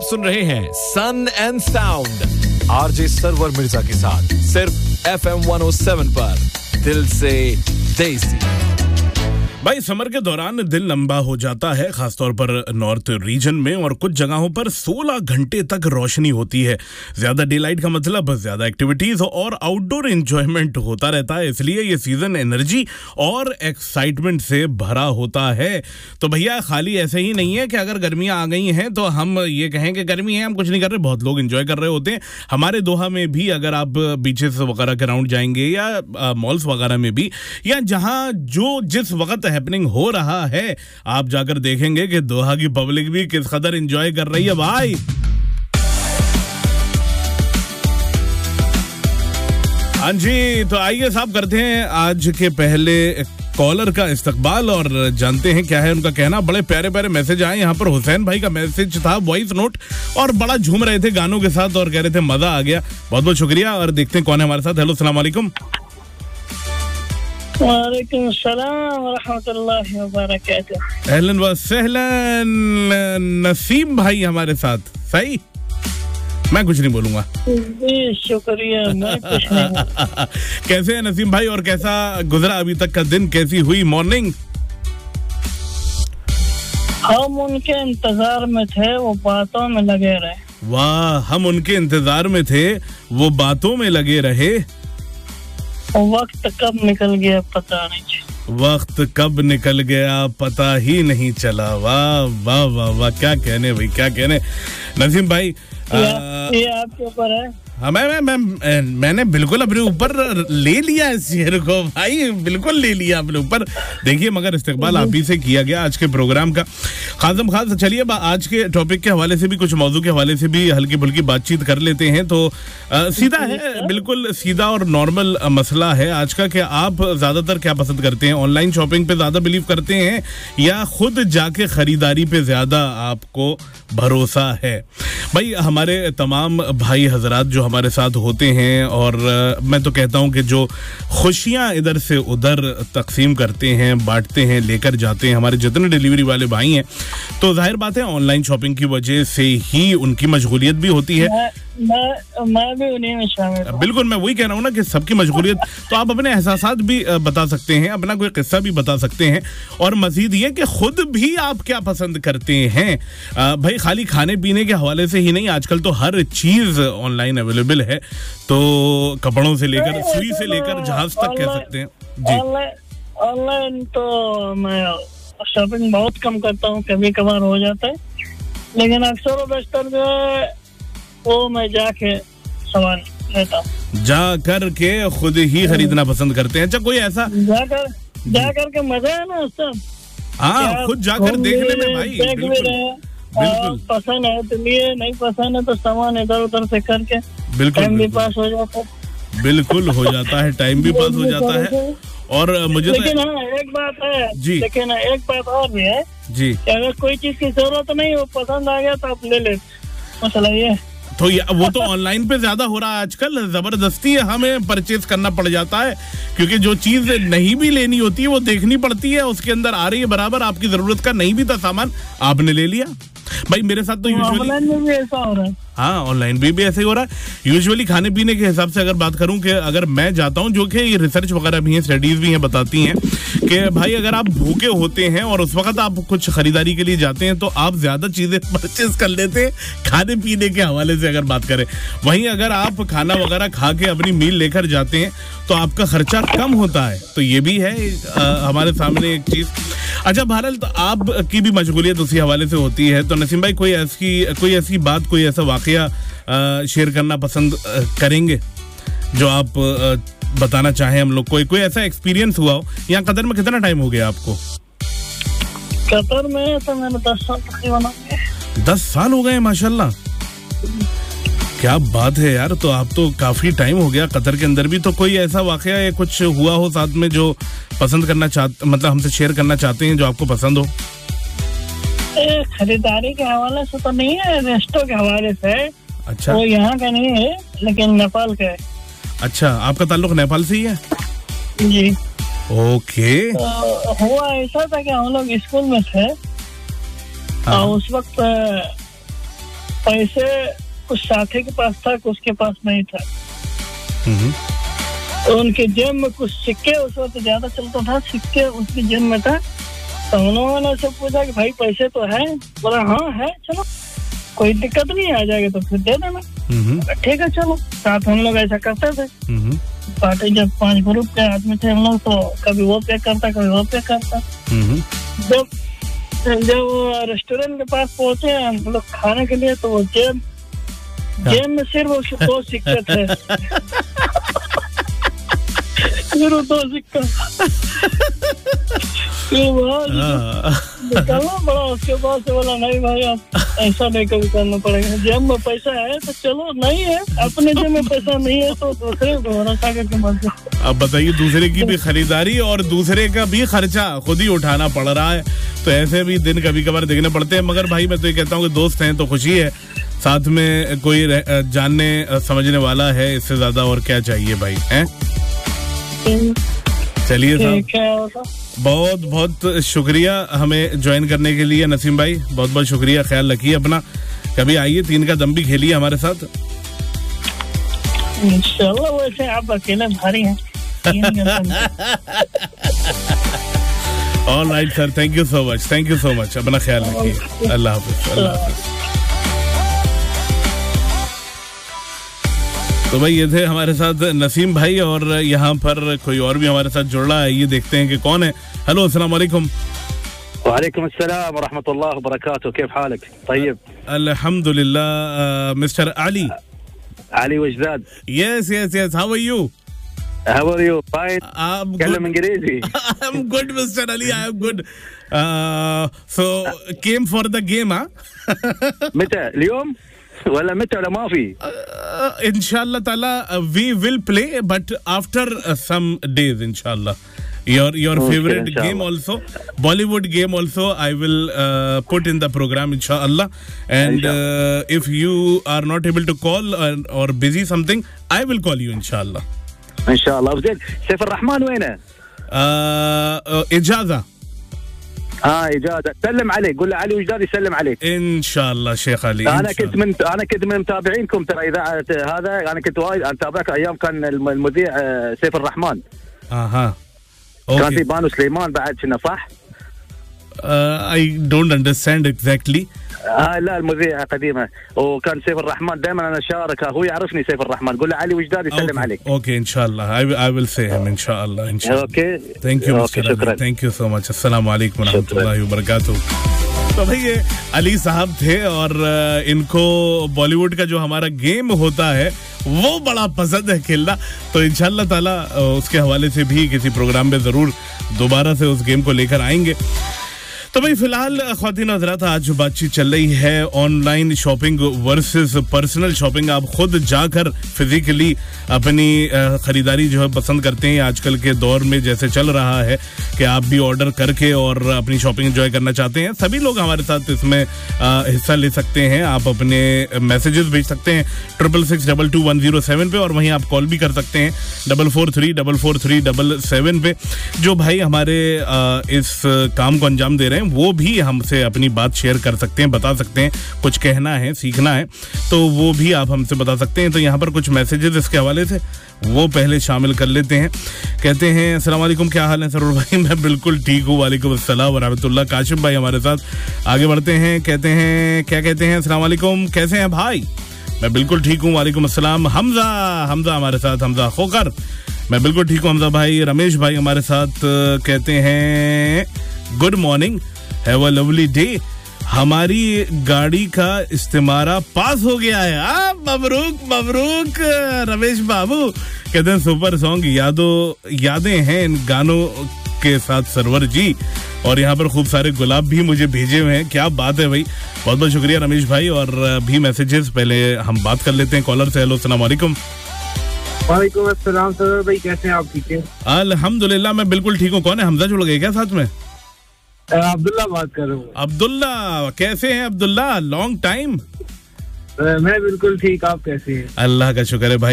सुन रहे हैं सन and sound RJ server Mirza के साथ सिर्फ FM 107 पर दिल से देसी। भाई समर के दौरान दिन लंबा हो जाता है, खासतौर पर नॉर्थ रीजन में, और कुछ जगहों पर 16 घंटे तक रोशनी होती है। ज्यादा डे लाइट का मतलब ज्यादा एक्टिविटीज और आउटडोर एंजॉयमेंट होता रहता है, इसलिए ये सीजन एनर्जी और एक्साइटमेंट से भरा होता है। तो भैया खाली ऐसे ही नहीं है कि अगर गर्मियां आ गई हैं तो हम ये कहें कि गर्मी है हम कुछ नहीं कर रहे, बहुत लोग एंजॉय कर रहे होते हैं। हमारे दोहा में भी अगर आप बीचेस वगैरह के राउंड जाएंगे या मॉल्स वगैरह में भी, या जहां जो जिस वक्त हैपनिंग हो रहा है, आप जाकर देखेंगे कि दोहा की पब्लिक भी किस कदर एंजॉय कर रही है भाई। हाँ जी, तो आइए साहब करते हैं आज के पहले कॉलर का इस्तकबाल और जानते हैं क्या है उनका कहना। बड़े प्यारे प्यारे मैसेज आए यहाँ पर। हुसैन भाई का मैसेज था वॉइस नोट, और बड़ा झूम रहे थे गानों के साथ और कह रहे थे मजा आ गया। बहुत बहुत शुक्रिया। और देखते हैं कौन है हमारे साथ। हेलो, अस्सलाम वालेकुम। वालेकुम सलाम व रहमतुल्लाहि व बरकातहू। अहलन व सहलन। नसीम भाई हमारे साथ। सही, मैं कुछ नहीं बोलूंगा। जी शुक्रिया, मैं कुछ नहीं। कैसे हैं नसीम भाई, और कैसा गुजरा अभी तक का दिन, कैसी हुई मॉर्निंग? हम उनके इंतजार में थे, वो बातों में लगे रहे। वाह, हम उनके इंतजार में थे, वो बातों में लगे रहे। वक्त कब निकल गया पता नहीं। वक्त कब निकल गया पता ही नहीं चला। वाह वाह वाह वाह, क्या कहने भाई, क्या कहने नसीम भाई। ये आपके ऊपर है। हाँ, मैंने बिल्कुल अपने ऊपर ले लिया इस शेर को भाई, बिल्कुल ले लिया अपने ऊपर। देखिए, मगर इस्तेकबाल आप ही से किया गया आज के प्रोग्राम का खासम खास। चलिए आज के टॉपिक के हवाले से भी, कुछ मौजू के हवाले से भी हल्की फुल्की बातचीत कर लेते हैं। तो सीधा है, बिल्कुल सीधा और नॉर्मल मसला है आज का कि आप ज्यादातर क्या पसंद करते हैं? ऑनलाइन शॉपिंग पे ज्यादा बिलीव करते हैं या खुद जाके खरीदारी पे ज्यादा आपको भरोसा है? भाई हमारे तमाम भाई हजरात जो हमारे साथ होते हैं, और मैं तो कहता हूं कि जो खुशियां इधर से उधर तकसीम करते हैं, बांटते हैं, लेकर जाते हैं, हमारे जितने डिलीवरी वाले भाई हैं, तो जाहिर बात है ऑनलाइन शॉपिंग की वजह से ही उनकी मशगूलियत भी होती है। मैं भी उन्हीं में शामिल हूं। बिल्कुल, मैं वही कह रहा हूँ ना कि सबकी मशगूलियत। तो आप अपने एहसासात भी बता सकते हैं, अपना कोई किस्सा भी बता सकते हैं, और मजीद ये कि खुद भी आप क्या पसंद करते हैं। भाई खाली खाने पीने के हवाले से ही नहीं, आजकल तो हर चीज ऑनलाइन अवेलेबल है, तो कपड़ों से लेकर सुई से लेकर जहाज तक कह सकते हैं जी। ऑनलाइन तो मैं शॉपिंग बहुत कम करता हूँ, कभी कभार हो जाता है, लेकिन अक्सर और बेशतर जो है वो मैं जाके सामान लेता हूँ। जा कर के खुद ही खरीदना पसंद करते हैं। अच्छा, कोई ऐसा जाकर के मजा है ना उसका। हाँ, खुद जाकर देखने में भाई बिल्कुल पसंद है तो लिए, नहीं पसंद है तो सामान इधर उधर से करके टाइम भी पास हो जाता है। बिल्कुल हो जाता है, टाइम भी पास हो जाता है। और मुझे लेकिन हाँ एक बात है जी, लेकिन एक बात और भी है जी, अगर कोई चीज की जरूरत नहीं, वो पसंद आ गया तो आप ले लेते। मसला ये तो वो तो ऑनलाइन पे ज्यादा हो रहा है आजकल, जबरदस्ती हमें परचेज करना पड़ जाता है, क्योंकि जो चीज नहीं भी लेनी होती है वो देखनी पड़ती है, उसके अंदर आ रही है बराबर, आपकी जरूरत का नहीं भी था सामान, आपने ले लिया। भाई मेरे साथ तो ऑनलाइन में भी ऐसा हो रहा है। हाँ, ऑनलाइन भी ऐसे ही हो रहा है। यूजुअली खाने पीने के हिसाब से अगर बात करूं कि अगर मैं जाता हूं, जो कि ये रिसर्च वगैरह भी है, स्टडीज भी हैं, बताती हैं कि भाई अगर आप भूखे होते हैं और उस वक्त आप कुछ खरीदारी के लिए जाते हैं तो आप ज्यादा चीजें परचेज कर लेते हैं खाने पीने के हवाले से अगर बात करें। वहीं अगर आप खाना वगैरह खा के अपनी मील लेकर जाते हैं तो आपका खर्चा कम होता है। तो ये भी है हमारे सामने एक चीज। अच्छा बहरहाल, तो आपकी भी मशगूलियत उसी हवाले से होती है, तो नसीम भाई कोई ऐसी बात, कोई ऐसा वाकया शेयर करना पसंद करेंगे जो आप बताना चाहें हम लोग? कोई ऐसा एक्सपीरियंस हुआ हो? यहाँ कतर में कितना टाइम हो गया आपको? कतर में तो मैंने 10 साल तकरीबन हो गए। 10 साल हो गए माशाल्लाह, क्या बात है यार। तो आप तो काफी टाइम हो गया कतर के अंदर भी। तो कोई ऐसा वाकया या कुछ हुआ हो साथ में जो पसंद करना चाहते, मतलब हमसे शेयर करना चाहते हैं, जो आपको पसंद हो? खरीदारी के हवाले से तो नहीं है, रेस्टो के हवाले से। अच्छा, वो यहाँ का नहीं है लेकिन नेपाल का है। अच्छा, आपका ताल्लुक नेपाल से ही है? जी। ओके। तो हुआ ऐसा था कि हम लोग स्कूल में थे और उस वक्त पैसे कुछ साथी के पास था, कुछ के पास नहीं था। तो उनके जेब में कुछ सिक्के, उस वक्त ज्यादा चलता था, सिक्के उसकी जेब में था। तो उन्होंने से पूछा कि भाई पैसे तो है? बोला हाँ है, चलो कोई दिक्कत नहीं, आ जाएगा तो फिर दे देना। ठीक है चलो। साथ हम लोग ऐसा करते थे। पार्टी जब 5 ग्रुप के आदमी थे हम लोग, तो कभी वो पे करता, कभी वो पे करता। जब रेस्टोरेंट के पास पहुंचे हम लोग खाने के लिए, तो वो जेब में सिर्फ 2 सिक्के थे। सिर्फ 2 सिक्का निकालना पड़ा। उसके बाद से बोला नहीं भाई आप ऐसा नहीं कभी करना पड़ेगा, जेब में पैसा है तो चलो, नहीं है अपने जेब में पैसा नहीं है तो दूसरे को भरोसा करके मत जाओ। अब बताइए, दूसरे की भी खरीदारी और दूसरे का भी खर्चा खुद ही उठाना पड़ रहा है, तो ऐसे भी दिन कभी कभार देखने पड़ते हैं। मगर भाई मैं तो ये कहता हूँ कि दोस्त हैं तो खुशी है, साथ में कोई जानने समझने वाला है, इससे ज्यादा और क्या चाहिए भाई, हैं? चलिए साहब, बहुत बहुत शुक्रिया हमें ज्वाइन करने के लिए नसीम भाई, बहुत बहुत शुक्रिया। ख्याल रखिए अपना, कभी आइए 3 का दम भी खेलिए हमारे साथ इंशाल्लाह। वैसे आप अकेले भारी हैं। All right sir, thank you so much, thank you so much. अपना ख्याल रखिए। अल्लाह हाफिज, अल्लाह हाफिज। तो भाई ये थे हमारे साथ नसीम भाई, और यहाँ पर कोई और भी हमारे साथ जुड़ रहा है, ये देखते हैं कि कौन है। हेलो, अस्सलाम वालेकुम। वालेकुम अस्सलाम वरहमतुल्लाह वबरकातुहू, कैफ हालक? तय्यब अल्हम्दुलिल्लाह। Mister Ali वजदाद। Yes yes yes, how are you? How are you? Fine. تكلم انجليزي. I'm good, Mr. Ali. I am good. So came for the game, huh? متى؟ اليوم ولا متى ولا ما في؟ Inshallah Taala we will play, but after some days, inshallah. Your favorite game also, Bollywood game also, I will put in the program, inshallah. And if you are not able to call or busy something, I will call you, inshallah. ان شاء الله. زين، سيف الرحمن وينه؟ اجازه. اجازه. سلم عليه، قول له علي وجداد يسلم عليك ان شاء الله شيخ علي. انا كنت من متابعينكم ترى، اذاعه هذا انا كنت وايد اتابعك ايام كان المذيع سيف الرحمن. اها كان في بانو سليمان بعد، كنا صح؟ I don't understand exactly. لا المذيع قديمة، وكان سيف الرحمن دائما انا اشارك، هو يعرفني سيف الرحمن، قول له علي وجداد يسلم عليك. اوكي ان شاء الله. I will say him ان شاء الله. ان شاء الله. اوكي thank you mister Ali, thank you so much. अस्सलाम वालेकुम रहमतुल्लाहि व बरकातहू। तो भाई ये अली साहब थे, और इनको बॉलीवुड का जो हमारा गेम होता है वो बड़ा पसंद है खेलना, तो इंशाल्लाह ताला उसके हवाले से भी किसी प्रोग्राम में जरूर दोबारा से उस गेम को लेकर आएंगे। तो भाई फिलहाल ख्वातीन हज़रात, आज जो बातचीत चल रही है online shopping versus personal shopping. आप खुद जाकर फिजिकली अपनी खरीदारी जो है पसंद करते हैं आजकल के दौर में, जैसे चल रहा है कि आप भी ऑर्डर करके और अपनी शॉपिंग एंजॉय करना चाहते हैं। सभी लोग हमारे साथ इसमें हिस्सा ले सकते हैं। आप अपने मैसेजेस भेज सकते हैं 66622107 पे, और वहीं आप कॉल भी कर सकते हैं 44344377 पे। जो भाई हमारे इस काम को अंजाम दे रहे हैं वो भी हमसे अपनी बात शेयर कर सकते हैं, बता सकते हैं, कुछ कहना है, सीखना है तो वो भी आप हमसे बता सकते हैं। तो यहाँ पर कुछ मैसेजेस इसके हवाले से वो पहले शामिल कर लेते हैं। कहते हैं अस्सलाम वालेकुम, क्या हाल है सरूर भाई? मैं बिल्कुल ठीक हूँ, वालेकुम अस्सलाम व रहमतुल्लाह। काशिफ भाई हमारे साथ आगे बढ़ते हैं, कहते हैं क्या कहते हैं, अस्सलाम वालेकुम, कैसे हैं भाई? मैं बिल्कुल ठीक हूँ, वालेकुम अस्सलाम। हमजा हमारे साथ, हमजा खोकर, मैं बिल्कुल ठीक हूँ हमजा भाई। रमेश भाई हमारे साथ कहते हैं good morning, have a lovely day. हमारी गाड़ी का इस्तेमारा पास हो गया है। मबरूक मबरूक रमेश बाबू। कहते हैं सुपर सॉन्ग, यादें हैं इन गानों के साथ सरवर जी। और यहाँ पर खूब सारे गुलाब भी मुझे भेजे हुए हैं, क्या बात है भाई, बहुत बहुत शुक्रिया रमेश भाई। और भी मैसेजेस पहले हम बात कर लेते हैं कॉलर से। हेलो अस्सलाम वालेकुम। वालेकुम अस्सलाम सरवर भाई, कैसे हैं आप? ठीक है अल्हम्दुलिल्लाह, मैं बिल्कुल ठीक हूँ। कौन है? हमजा जुड़ गए क्या साथ में? अब्दुल्ला बात कर रहा हूँ। अब्दुल्ला, कैसे हैं अब्दुल्ला? Long time. मैं बिल्कुल ठीक, आप कैसे हैं? अल्लाह का शुक्र है भाई।